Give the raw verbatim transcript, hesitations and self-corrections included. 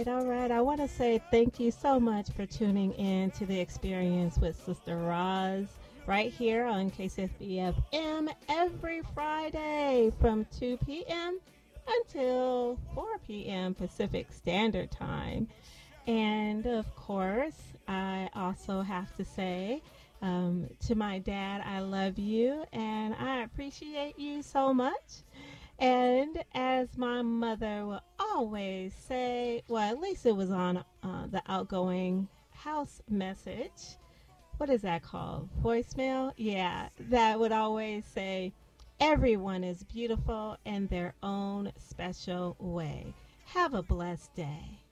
right, all right. I want to say thank you so much for tuning in to the experience with Sister Roz right here on K C S B F M every Friday from two p m until four p m Pacific Standard Time. And of course, I also have to say um, to my dad, I love you and I appreciate you so much. And as my mother will always say, well, at least it was on uh, the outgoing house message. What is that called? Voicemail? Yeah, that would always say, everyone is beautiful in their own special way. Have a blessed day.